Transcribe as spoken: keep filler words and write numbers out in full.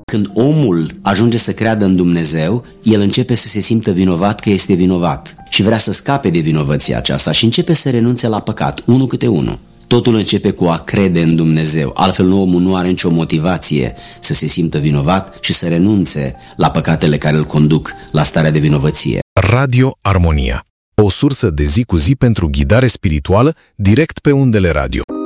Când omul ajunge să creadă în Dumnezeu, el începe să se simtă vinovat că este vinovat și vrea să scape de vinovăția aceasta și începe să renunțe la păcat, unul câte unul. Totul începe cu a crede în Dumnezeu, altfel omul nu are nicio motivație să se simtă vinovat și să renunțe la păcatele care îl conduc la starea de vinovăție. Radio Armonia, o sursă de zi cu zi pentru ghidare spirituală direct pe undele radio.